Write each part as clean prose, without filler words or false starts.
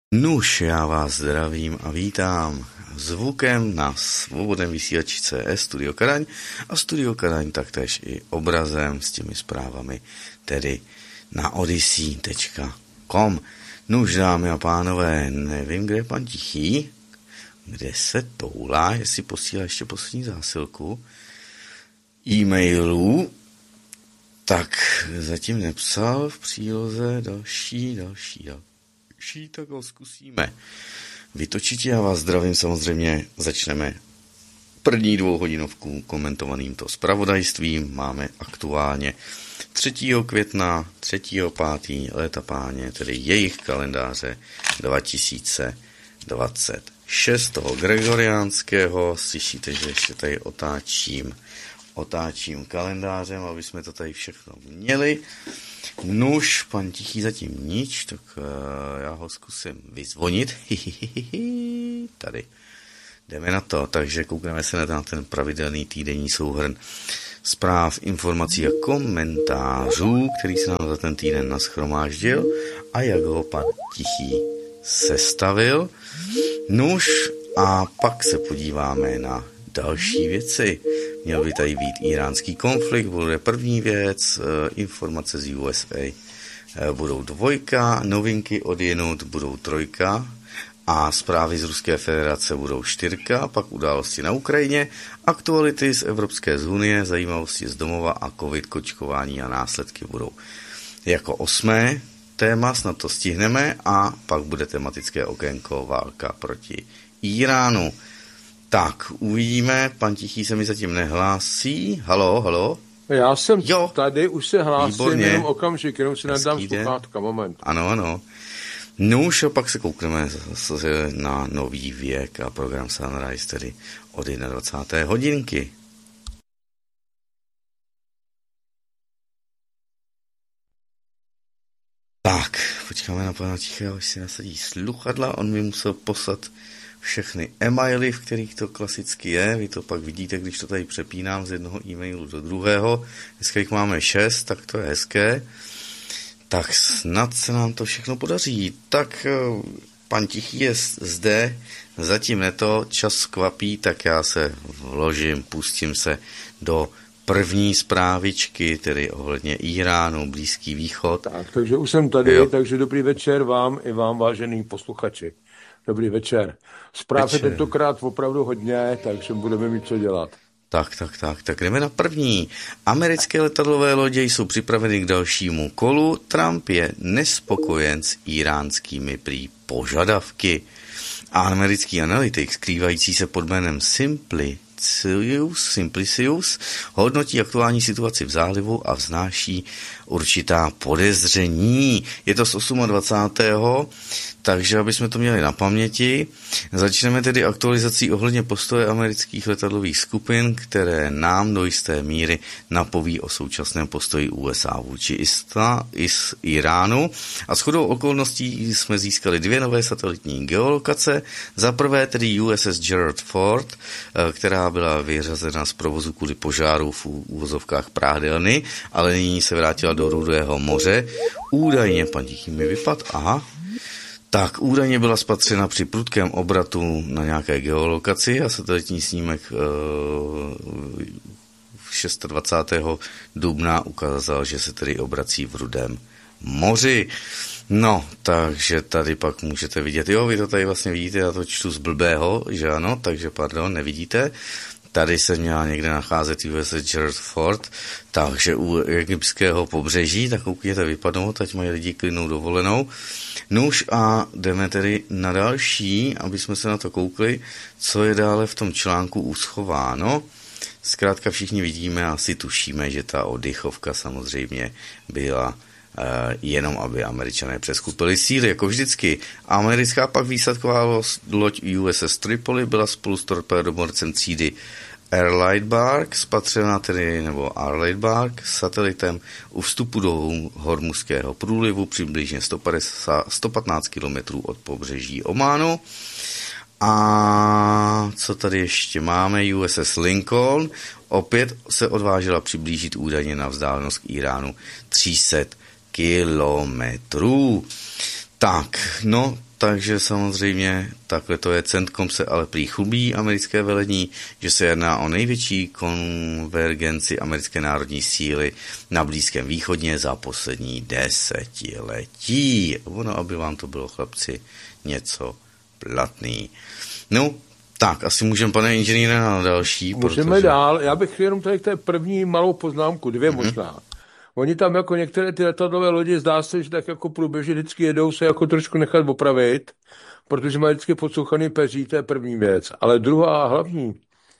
Nuž, já vás zdravím a vítám zvukem na svobodném vysílači CS Studio Kadaň a Studio Kadaň taktéž i obrazem s těmi zprávami, tedy na odyssey.com. Nuž, dámy a pánové, nevím, kde je pan Tichý, kde se toulá, jestli posílá ještě poslední zásilku e-mailů, tak zatím nepsal v příloze další, tak ho zkusíme vytočit. Já vás zdravím, samozřejmě začneme první 2hodinovku komentovaným to zpravodajstvím. Máme aktuálně 3. května, 3. 5. léta páně, tedy jejich kalendáře 2026. toho gregoriánského. Slyšíte, že ještě tady otáčím kalendářem, aby jsme to tady všechno měli. Nuž, pan Tichý zatím nič, tak já ho zkusím vyzvonit. Tady. Jdeme na to, takže koukneme se na ten pravidelný týdenní souhrn zpráv, informací a komentářů, který se nám za ten týden nashromáždil a jak ho pan Tichý sestavil. Nuž, a pak se podíváme na další věci. Měl by tady být iránský konflikt, bude první věc, informace z USA budou 2, novinky odjinud budou 3 a zprávy z Ruské federace budou 4, pak události na Ukrajině, aktuality z Evropské unie, zajímavosti z domova a covid, kočkování a následky budou jako 8. téma, snad to stihneme, a pak bude tematické okénko válka proti Iránu. Tak, uvidíme, pan Tichý se mi zatím nehlásí. Halo? Já jsem tady, už se hlásím, výborně. Jenom okamžik, jenom si nadám sluchátka, moment. Ano. No už a pak se koukneme zase na nový věk a program Sunrise, tedy od 21. hodinky. Tak, počkáme na pana Tichého, až si nasadí sluchadla, on mi musel poslat všechny e-maily, v kterých to klasicky je. Vy to pak vidíte, když to tady přepínám z jednoho e-mailu do druhého. Dneska jich máme 6, tak to je hezké. Tak snad se nám to všechno podaří. Tak pan Tichý je zde, zatím čas kvapí, tak já se vložím, pustím se do první zprávičky, tedy ohledně Iránu, Blízký východ. Tak, takže už jsem tady, takže dobrý večer vám i vám, vážený posluchači. Dobrý večer. Zpráv je tentokrát opravdu hodně, takže budeme mít co dělat. Tak jdeme na první. Americké letadlové lodě jsou připraveny k dalšímu kolu. Trump je nespokojen s iránskými prý požadavky. A americký analytik, skrývající se pod jménem Simplicius, hodnotí aktuální situaci v zálivu a vznáší určitá podezření. Je to z 28. Takže aby jsme to měli na paměti, začneme tedy aktualizací ohledně postoje amerických letadlových skupin, které nám do jisté míry napoví o současném postoji USA vůči Iránu. A shodou okolností jsme získali 2 nové satelitní geolokace. Za prvé tedy USS Gerald Ford, která byla vyřazena z provozu kvůli požáru v úvozovkách prádelny, ale nyní se vrátila do Rudého moře. Údajně, pan Tichý mi vypad, tak údajně byla spatřena při prudkém obratu na nějaké geolokaci a satelitní snímek 26. dubna ukázal, že se tedy obrací v Rudém moři. No, takže tady pak můžete vidět, vy to tady vlastně vidíte, já to čtu z blbého, že ano, takže pardon, nevidíte. Tady se měla někde nacházet USS Gerald Ford, takže u egyptského pobřeží, tak koukněte vypadnout, ať mají lidi klidnou dovolenou. Nuž a jdeme tedy na další, aby jsme se na to koukli, co je dále v tom článku uschováno. Zkrátka všichni vidíme a asi tušíme, že ta oddychovka samozřejmě byla jenom aby Američané přeskupili síly, jako vždycky. Americká pak výsadková loď USS Tripoli byla spolu s torpédomorcem třídy Arleigh spatřena tedy, nebo Arleigh satelitem u vstupu do Hormuzského průlivu přibližně 115 km od pobřeží Ománu. A co tady ještě máme? USS Lincoln opět se odvážila přiblížit údajně na vzdálenost k Iránu 300 kilometrů. Tak, no, takže samozřejmě takhle to je. Centkom se ale prý chlubí americké velení, že se jedná o největší konvergenci americké národní síly na Blízkém východě za poslední desetiletí. Ono, aby vám to bylo, chlapci, něco platný. No, tak, asi můžeme, pane inženýre, na další. Můžeme dál. Já bych jenom tady k té první malou poznámku, dvě možná. Oni tam jako některé ty letadlové lodi, zdá se, že tak jako průběžně vždycky jedou se jako trošku nechat opravit, protože mají vždycky podsouchaný peří, to je první věc. Ale druhá a hlavní,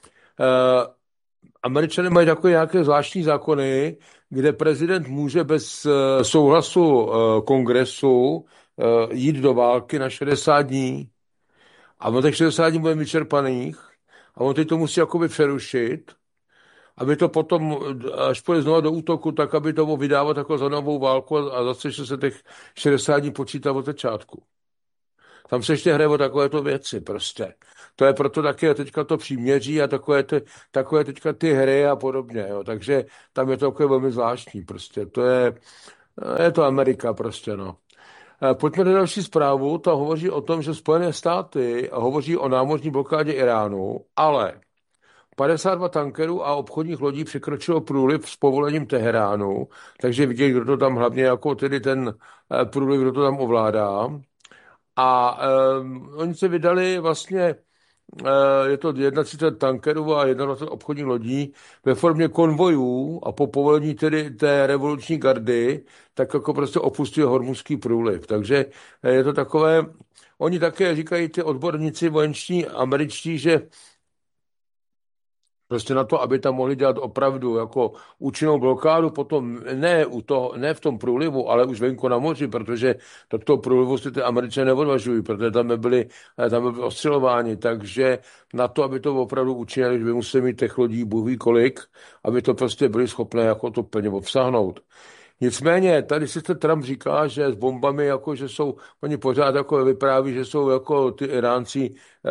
Američané mají takové nějaké zvláštní zákony, kde prezident může bez souhlasu kongresu jít do války na 60 dní. A on těch 60 dní bude vyčerpaných a on teď to musí jakoby přerušit, aby to potom, až půjde znovu do útoku, tak aby to mohl vydávat jako za novou válku a zase se těch 60 dní počítá od začátku. Tam se ještě hraje o takovéto věci prostě. To je proto taky teďka to příměří a takové teďka ty hry a podobně. Jo. Takže tam je to takové velmi zvláštní prostě. Je to Amerika prostě, no. Pojďme do další zprávu. Ta hovoří o tom, že Spojené státy hovoří o námořní blokádě Iránu, ale 52 tankerů a obchodních lodí překročilo průliv s povolením Teheránu, takže vidět, kdo to tam hlavně jako tedy ten průliv, kdo to tam ovládá. A oni se vydali vlastně, je to 31 tankerů a 21 obchodních lodí ve formě konvojů a po povolení tedy té revoluční gardy, tak jako prostě opustili Hormuzský průliv. Takže je to takové, oni také říkají ty odborníci vojenští američtí, že prostě na to, aby tam mohli dělat opravdu jako účinnou blokádu, potom ne v tom průlivu, ale už venku na moři, protože do toho průlivu si ty Američané neodvažují, protože tam byli ostřelováni, takže na to, aby to opravdu učinili, že by museli mít těch lodí bůh ví kolik, aby to prostě byli schopné jako to plně obsáhnout. Nicméně, tady si Trump říká, že s bombami, jako že jsou, oni pořád jako vypráví, že jsou jako ty Iránci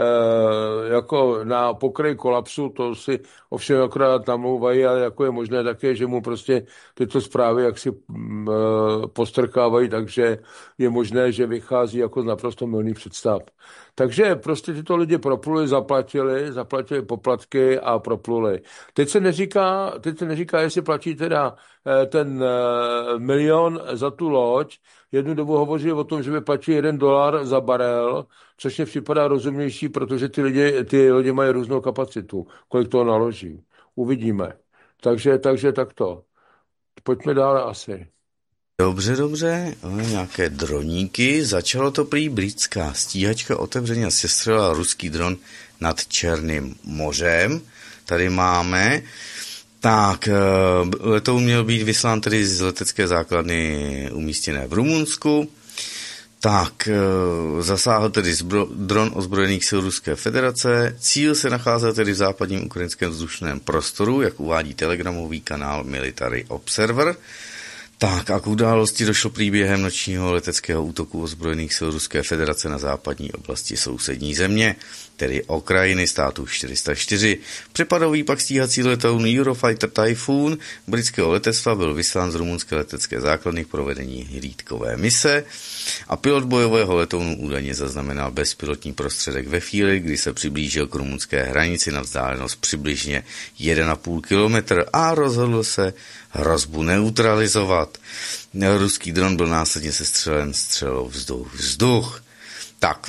jako na pokraji kolapsu, to si ovšem akorát namlouvají, ale jako je možné také, že mu prostě tyto zprávy jaksi postrkávají, takže je možné, že vychází jako z naprosto mylných představ. Takže prostě tyto lidi propluli, zaplatili poplatky a propluli. Teď se neříká, jestli platí teda ten milion za tu loď. Jednu dobu hovoří o tom, že by platil $1 za barel, což mě připadá rozumnější, protože ty lidi mají různou kapacitu, kolik toho naloží. Uvidíme. Takže takto. Pojďme dále asi. Dobře, nějaké droníky. Začalo to prý britská stíhačka otevřeně sestřelila ruský dron nad Černým mořem. Tady máme. Tak, letoun měl být vyslán tedy z letecké základny umístěné v Rumunsku. Tak, zasáhl tedy dron ozbrojených sil Ruské federace. Cíl se nacházel tedy v západním ukrajinském vzdušném prostoru, jak uvádí telegramový kanál Military Observer. Tak a k události došlo prý během nočního leteckého útoku ozbrojených sil Ruské federace na západní oblasti sousední země, tedy Ukrajiny státu 404. Přepadový pak stíhací letoun Eurofighter Typhoon britského letectva byl vyslán z rumunské letecké základny k provedení hlídkové mise a pilot bojového letounu údajně zaznamenal bezpilotní prostředek ve chvíli, kdy se přiblížil k rumunské hranici na vzdálenost přibližně 1,5 kilometr a rozhodl se hrozbu neutralizovat. Ruský dron byl následně sestřelen střelou vzduch. Tak.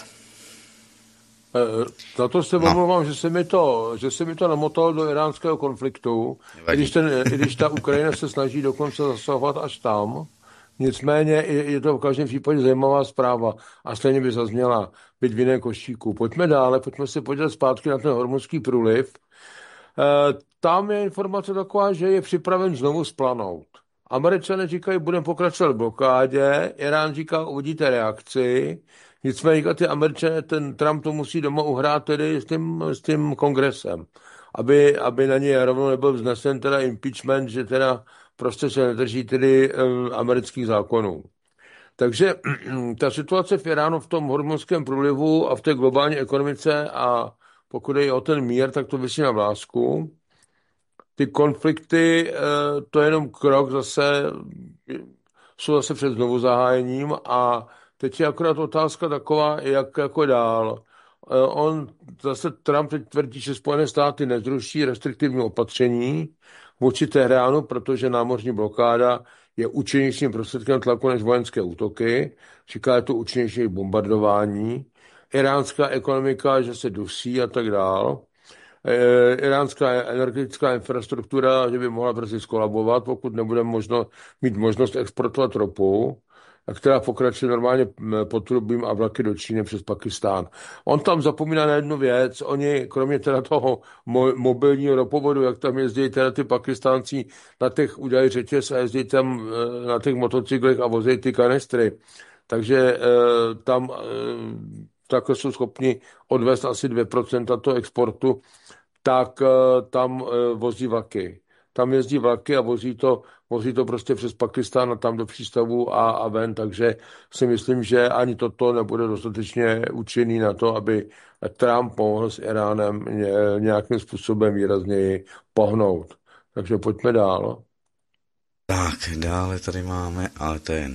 Za to se omlouvám, že se mi to namotalo do iránského konfliktu, když ta Ukrajina se snaží dokonce zasahovat až tam. Nicméně je to v každém případě zajímavá zpráva a stejně by zazněla být v jiném košíku. Pojďme dále, pojďme se podívat zpátky na ten Hormuzský průliv. Tam je informace taková, že je připraven znovu splanout. Američané říkají, budeme pokračovat v blokádě, Irán říká, uvidíte reakci, nicméně ty Američané, ten Trump to musí doma uhrát tedy s tím kongresem, aby na něj rovnou nebyl vznesen teda impeachment, že teda prostě se nedrží tedy amerických zákonů. Takže ta situace v Iránu v tom hormonském průlivu a v té globální ekonomice a pokud je o ten mír, tak to vysí na vlásku. Ty konflikty, to je jenom krok zase, jsou zase před znovu zahájením a Teď je akorát otázka taková, jak jako dál. On zase Trump teď tvrdí, že Spojené státy nezruší restriktivní opatření vůči Teheránu, protože námořní blokáda je účinnějším prostředkem tlaku než vojenské útoky. Říká, je to účinnější bombardování. Iránská ekonomika, že se dusí a tak dál. Iránská energetická infrastruktura, že by mohla brzy skolabovat, pokud nebude mít možnost exportovat ropu, která pokračuje normálně potrubím a vlaky do Číny přes Pakistán. On tam zapomíná na jednu věc. Oni, kromě teda toho mobilního ropovodu, jak tam jezdí teda ty Pakistánci na těch udělají řetěz a jezdí tam na těch motocyklech a vozí ty kanistry. Takže tam takhle jsou schopni odvést asi 2% toho exportu, tak tam vozí vlaky. Tam jezdí vlaky a vozí to prostě přes Pakistán a tam do přístavu a ven, takže si myslím, že ani toto nebude dostatečně účinný na to, aby Trump mohl s Iránem nějakým způsobem výrazněji pohnout. Takže pojďme dál. Tak, dále tady máme, ale to je